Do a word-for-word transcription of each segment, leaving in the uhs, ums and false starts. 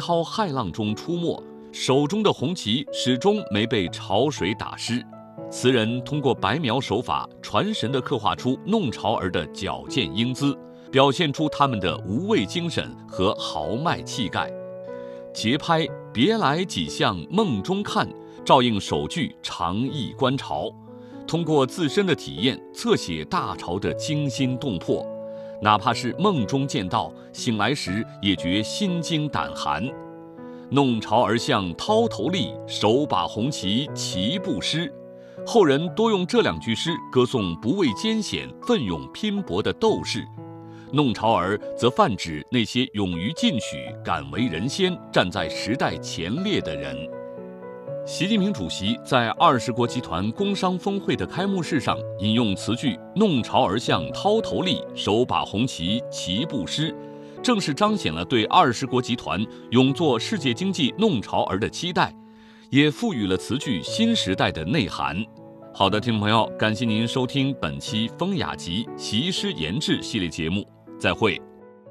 涛骇浪中出没，手中的红旗始终没被潮水打湿。词人通过白描手法，传神地刻画出弄潮儿的矫健英姿，表现出他们的无畏精神和豪迈气概。节拍别来几向梦中看，照应首句长忆观潮。通过自身的体验，侧写大潮的惊心动魄，哪怕是梦中见到，醒来时也觉心惊胆寒。弄潮儿向涛头立，手把红旗旗不湿。后人多用这两句诗歌颂不畏艰险、奋勇拼搏的斗士，弄潮儿则泛指那些勇于进取、敢为人先、站在时代前列的人。习近平主席在二十国集团工商峰会的开幕式上引用词句“弄潮儿向涛头立，手把红旗旗不湿”，正是彰显了对二十国集团勇做世界经济弄潮儿的期待，也赋予了词句新时代的内涵。好的，听众朋友，感谢您收听本期《风雅集·习诗言志》系列节目，再会。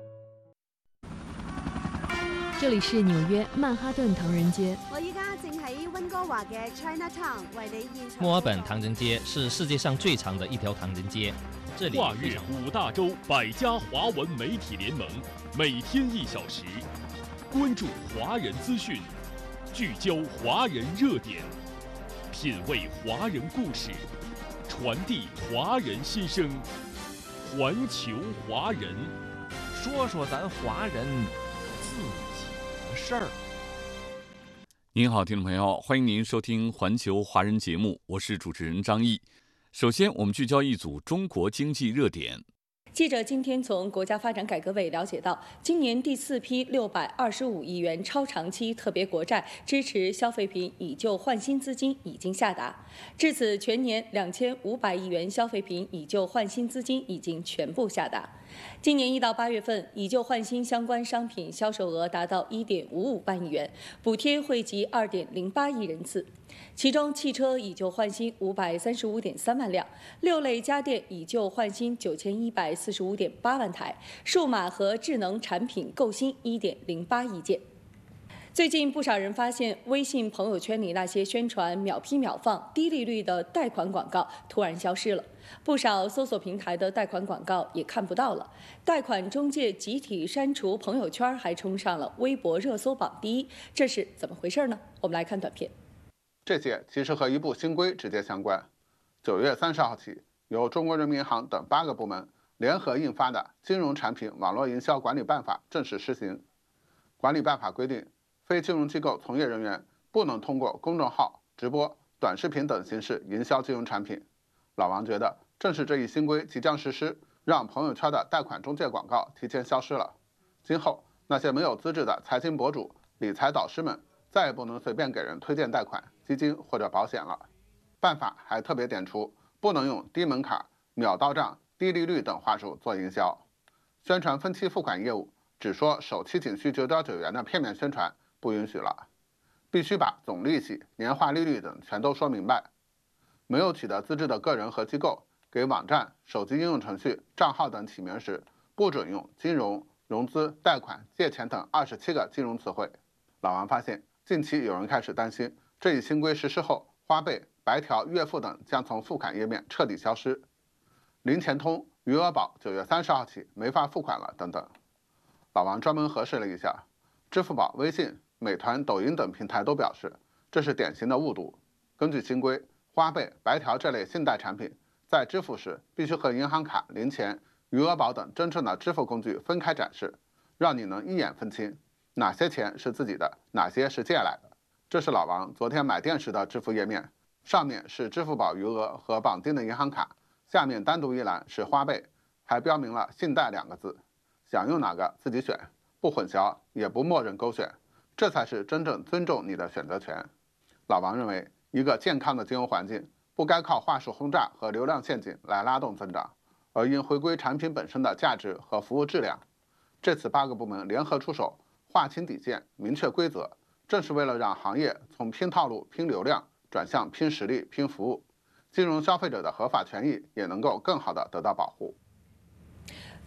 这里是纽约曼哈顿唐人街。 我依家正喺温哥華嘅 Chinatown 為你現場。 墨爾本唐人街是世界上最长的一条唐人街，这里跨越五大洲百家华文媒体联盟，每天一小时，关注华人资讯，聚焦华人热点，品味华人故事，传递华人心声。环球华人， 说说咱华人自己的事儿。 您好，听众朋友，欢迎您收听环球华人节目，我是主持人张毅。首先，我们聚焦一组中国经济热点。 记者今天从国家发展改革委了解到，今年第四批六百二十五亿元超长期特别国债支持消费品以旧换新资金已经下达，至此全年两千五百亿元消费品以旧换新资金已经全部下达。今年一到八月份，以旧换新相关商品销售额达到一点五五万亿元，补贴惠及二点零八亿人次。其中，汽车以旧换新五百三十五点三万辆，六类家电以旧换新九千一百四十五点八万台，数码和智能产品购新一点零八亿件。最近，不少人发现微信朋友圈里那些宣传秒批秒放、低利率的贷款广告突然消失了，不少搜索平台的贷款广告也看不到了。贷款中介集体删除朋友圈，还冲上了微博热搜榜第一，这是怎么回事呢？我们来看短片。 这些其实和一部新规直接相关。九月三十号起，由中国人民银行等八个部门联合印发的《金融产品网络营销管理办法》正式施行。管理办法规定，非金融机构从业人员不能通过公众号、直播、短视频等形式营销金融产品。老王觉得，正是这一新规即将实施，让朋友圈的贷款中介广告提前消失了。今后，那些没有资质的财经博主、理财导师们再也不能随便给人推荐贷款、基金或者保险了。办法还特别点出，不能用低门槛、秒到账、低利率等话术做营销。宣传分期付款业务，只说首期仅需九点九元的片面宣传不允许了，必须把总利息、年化利率等全都说明白。没有取得资质的个人和机构，给网站、手机应用程序、账号等起名时，不准用金融、融资、贷款、借钱等二十七个金融词汇。老王发现，近期有人开始担心，这一新规实施后，花呗、白条、月付等将从付款页面彻底消失，零钱通、余额宝九月三十号起没法付款了等等。老王专门核实了一下，支付宝、微信、美团、抖音等平台都表示，这是典型的误读。根据新规，花呗、白条这类信贷产品在支付时必须和银行卡、零钱、余额宝等真正的支付工具分开展示，让你能一眼分清哪些钱是自己的，哪些是借来的。这是老王昨天买店时的支付页面，上面是支付宝余额和绑定的银行卡，下面单独一栏是花呗，还标明了信贷两个字，想用哪个自己选，不混淆也不默认勾选，这才是真正尊重你的选择权。老王认为，一个健康的金融环境不该靠话术轰炸和流量陷阱来拉动增长，而应回归产品本身的价值和服务质量。这次八个部门联合出手，划清底线，明确规则，正是为了让行业从拼套路、拼流量转向拼实力、拼服务，金融消费者的合法权益也能够更好地得到保护。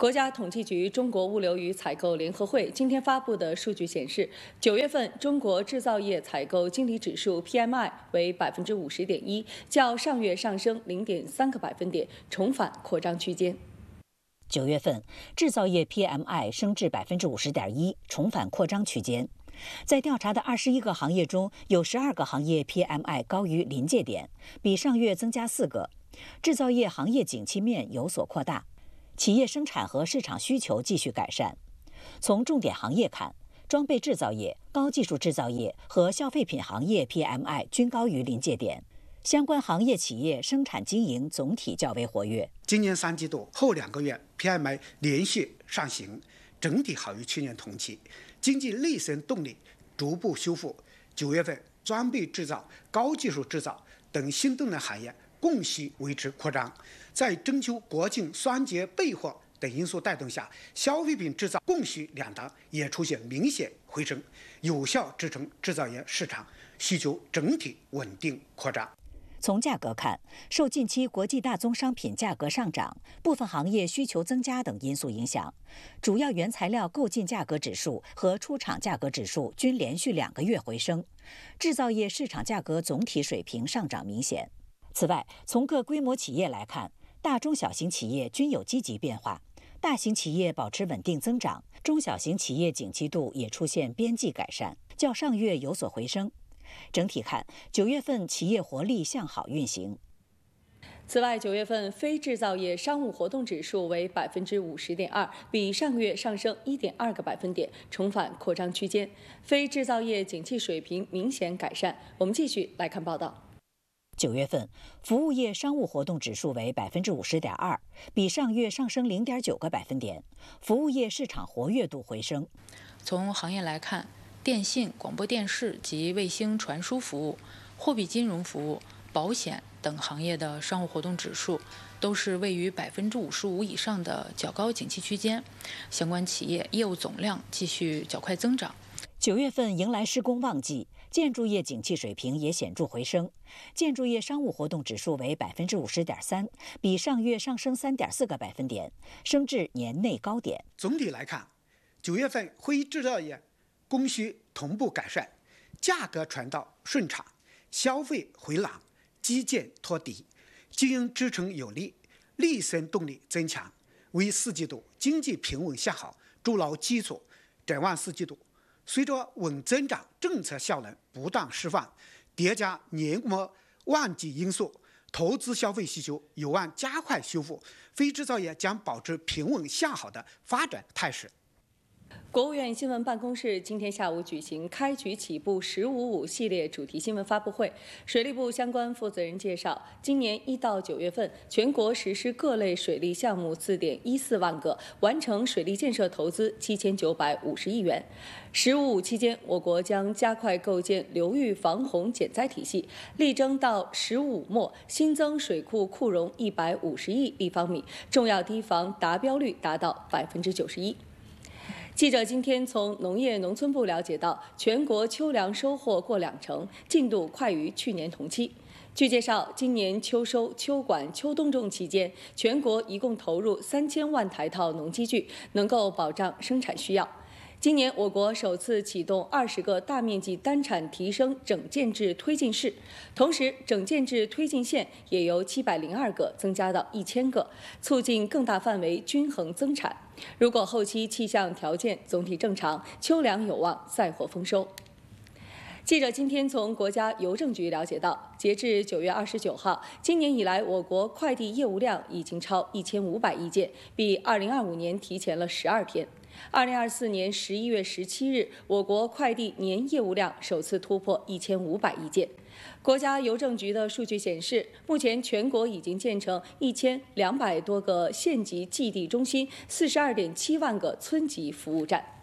国家统计局中国物流与采购联合会今天发布的数据显示，九月份中国制造业采购经理指数 P M I 为百分之五十点一，较上月上升零点三个百分点，重返扩张区间。 九月份制造业 P M I 升至百分之五十点一，重返扩张区间。在调查的二十一个行业中，有十二个行业 P M I 高于临界点，比上月增加四个。制造业行业景气面有所扩大。企业生产和市场需求继续改善。从重点行业看，装备制造业、高技术制造业和消费品行业 P M I 均高于临界点。相关行业企业生产经营总体较为活跃。 今年三季度后两个月 P M I 连续上行，整体好于去年同期，经济内生动力逐步修复。九月份，装备制造、高技术制造等新动能行业供需维持扩张，在中秋、国庆、双节备货等因素带动下，消费品制造供需两端也出现明显回升，有效支撑制造业市场需求整体稳定扩张。 从价格看，受近期国际大宗商品价格上涨、部分行业需求增加等因素影响，主要原材料购进价格指数和出厂价格指数均连续两个月回升，制造业市场价格总体水平上涨明显。此外，从各规模企业来看，大中小型企业均有积极变化，大型企业保持稳定增长，中小型企业景气度也出现边际改善，较上月有所回升。整体看，九月份企业活力向好运行。 此外，九月份非制造业商务活动指数为百分之五十点二，比上个月上升一点二个百分点，重返扩张区间。非制造业景气水平明显改善。我们继续来看报道。 九月份，服务业商务活动指数为百分之五十点二，比上月上升零点九个百分点，服务业市场活跃度回升。 从行业来看，电信、广播电视及卫星传输服务、货币金融服务、保险等行业的商务活动指数都是位于百分之五十五以上的较高景气区间，相关企业业务总量继续较快增长。 九月份迎来施工旺季，建筑业景气水平也显著回升，建筑业商务活动指数为百分之五十点三，比上月上升三点四个百分点，升至年内高点。 总体来看，九月份非制造业供需同步改善，价格传导顺畅，消费回暖，基建托底，经营支撑有力，内生动力增强，为四季度经济平稳向好筑牢基础。展望四季度，随着稳增长政策效能不断释放，叠加年末旺季因素，投资消费需求有望加快修复，非制造业将保持平稳向好的发展态势。 国务院新闻办公室今天下午举行开局起步“十五五”系列主题新闻发布会。水利部相关负责人介绍，今年一到九月份，全国实施各类水利项目四点一四万个，完成水利建设投资七千九百五十亿元。“十五五”期间，我国将加快构建流域防洪减灾体系，力争到“十五末”新增水库库容一百五十亿立方米，重要堤防达标率达到百分之九十一。记者今天从农业农村部了解到，全国秋粮收获过两成，进度快于去年同期。据介绍，今年秋收、秋管、秋冬种期间，全国一共投入三千万台套农机具，能够保障生产需要。今年我国首次启动二十个大面积单产提升整建制推进室，同时整建制推进线也由七百零二个增加到一千个，促进更大范围均衡增产。如果后期气象条件总体正常，秋粮有望再获丰收。记者今天从国家邮政局了解到，截至九月二十九号，今年以来我国快递业务量已经超一千五百亿件，比二零二五年提前了十二天。二零二四年十一月十七日，我国快递年业务量首次突破一千五百亿件。国家邮政局的数据显示，目前全国已经建成一千两百多个县级寄递中心，四十二点七万个村级服务站。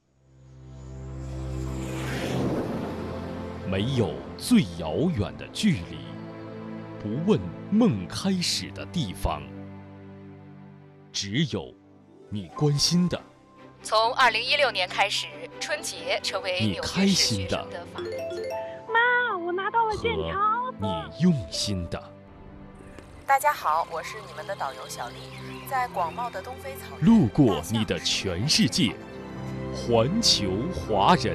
没有最遥远的距离，不问梦开始的地方，只有你关心的。 从二零一六年开始，春节成为纽约市学生的法定节日。 妈，我拿到了健康。 你用心的。 大家好，我是你们的导游小丽，在广袤的东非草原， 路过你的全世界，环球华人。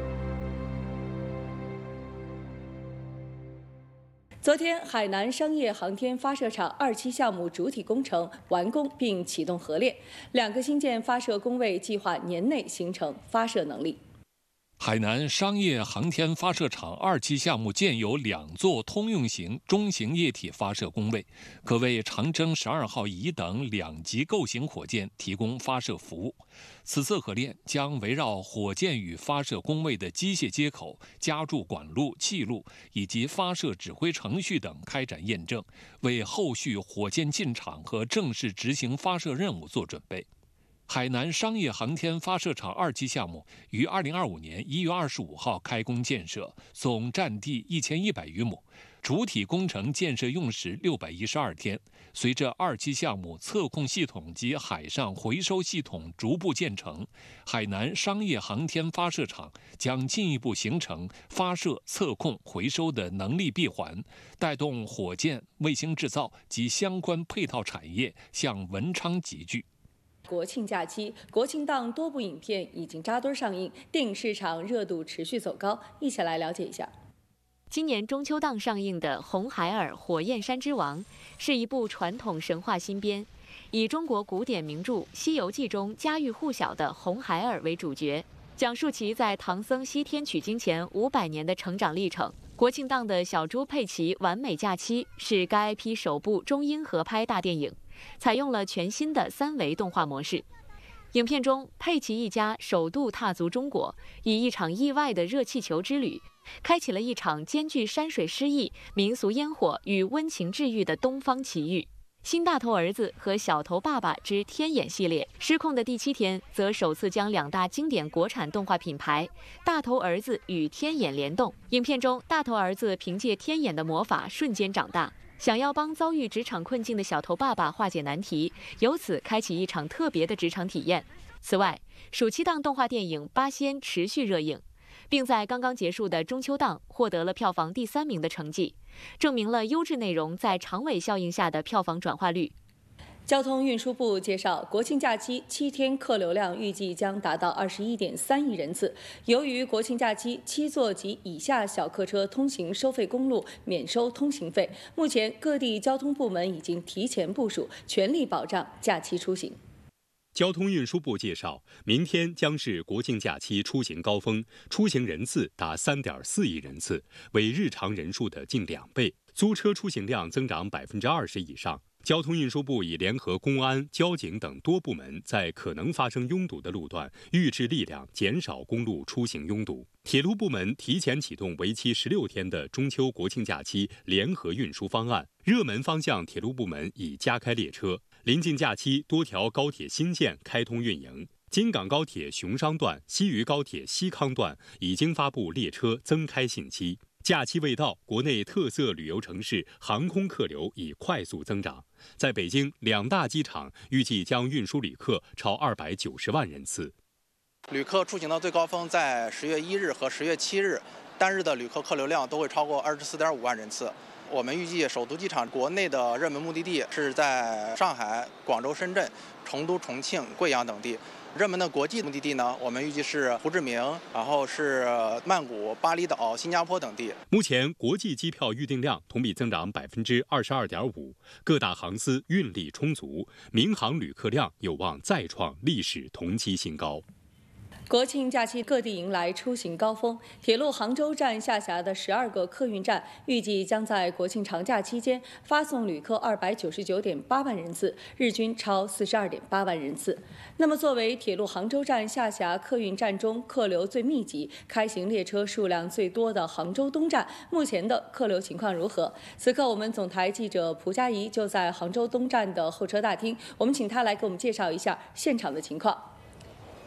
昨天，海南商业航天发射场二期项目主体工程完工并启动核练，两个新建发射工位计划年内形成发射能力。 海南商业航天发射场二期项目建有两座通用型中型液体发射工位，可为长征十二号乙等两级构型火箭提供发射服务。此次核练将围绕火箭与发射工位的机械接口、加注管路、气路以及发射指挥程序等开展验证，为后续火箭进场和正式执行发射任务做准备。海南商业航天发射场二期项目于二零二五年一月二十五号开工建设，总占地一千一百余亩，主体工程建设用时六百一十二天。随着二期项目测控系统及海上回收系统逐步建成，海南商业航天发射场将进一步形成发射、测控、回收的能力闭环，带动火箭、卫星制造及相关配套产业向文昌集聚。 国庆假期，国庆档多部影片已经扎堆上映，电影市场热度持续走高。一起来了解一下。 今年中秋档上映的《红孩儿火焰山之王》是一部传统神话新编，以中国古典名著《西游记》中家喻户晓的红孩儿为主角，讲述其在唐僧西天取经前五百年的成长历程。国庆档的小猪佩奇完美假期是该 I P 首部中英合拍大电影，采用了全新的三维动画模式。影片中，佩奇一家首度踏足中国，以一场意外的热气球之旅，开启了一场兼具山水诗意、民俗烟火与温情治愈的东方奇遇。新大头儿子和小头爸爸之天眼系列失控的第七天，则首次将两大经典国产动画品牌大头儿子与天眼联动。影片中，大头儿子凭借天眼的魔法瞬间长大，想要帮遭遇职场困境的小头爸爸化解难题，由此开启一场特别的职场体验。此外，暑期档动画电影《八仙》持续热映，并在刚刚结束的中秋档获得了票房第三名的成绩，证明了优质内容在长尾效应下的票房转化率。 交通运输部介绍，国庆假期七天客流量预计将达到二十一点三亿人次。由于国庆假期七座及以下小客车通行收费公路免收通行费，目前各地交通部门已经提前部署，全力保障假期出行。 交通运输部介绍，明天将是国庆假期出行高峰，出行人次达 三点四亿人次，为日常人数的近两倍，租车出行量增长百分之二十以上。交通运输部已联合公安、交警等多部门，在可能发生拥堵的路段预置力量，减少公路出行拥堵。铁路部门提前启动为期十六天的中秋国庆假期联合运输方案，热门方向铁路部门已加开列车。临近假期，多条高铁新线开通运营。京港高铁熊商段、西渝高铁西康段已经发布列车增开信息。假期未到，国内特色旅游城市航空客流已快速增长。在北京，两大机场预计将运输旅客超二百九十万人次。 旅客出行的最高峰在十月一日和十月七日，单日的旅客客流量都会超过二十四点五万人次。我们预计首都机场国内的热门目的地是在上海、广州、深圳、成都、重庆、贵阳等地。热门的国际目的地呢，我们预计是胡志明，然后是曼谷、巴厘岛、新加坡等地。 目前国际机票预订量同比增长百分之二十二点五，各大航司运力充足，民航旅客量有望再创历史同期新高。 国庆假期各地迎来出行高峰，铁路杭州站下辖的十二个客运站预计将在国庆长假期间发送旅客二百九十九点八万人次，日均超四十二点八万人次。那么，作为铁路杭州站下辖客运站中客流最密集、开行列车数量最多的杭州东站，目前的客流情况如何？此刻，我们总台记者蒲佳怡就在杭州东站的候车大厅，我们请她来给我们介绍一下现场的情况。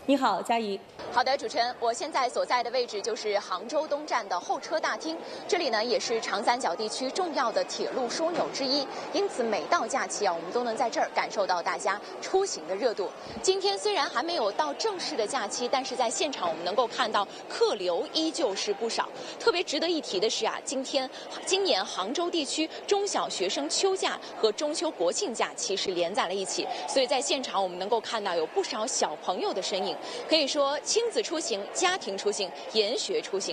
你好，佳怡。 好的，主持人，我现在所在的位置就是杭州东站的候车大厅，这里呢也是长三角地区重要的铁路枢纽之一，因此每到假期啊，我们都能在这儿感受到大家出行的热度。今天虽然还没有到正式的假期，但是在现场我们能够看到客流依旧是不少。特别值得一提的是啊，今天今年杭州地区中小学生秋假和中秋国庆假期是连在了一起，所以在现场我们能够看到有不少小朋友的身影。可以说，亲子出行、家庭出行、研学出行